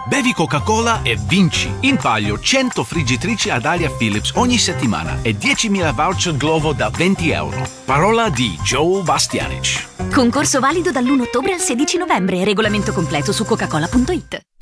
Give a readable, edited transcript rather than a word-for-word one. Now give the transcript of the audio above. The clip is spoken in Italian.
Bevi Coca-Cola e vinci. In palio 100 friggitrici ad aria Philips ogni settimana e 10.000 voucher Glovo da €20. Parola di Joe Bastianic. Concorso valido dall'1 ottobre al 16 novembre. Regolamento completo su coca-cola.it.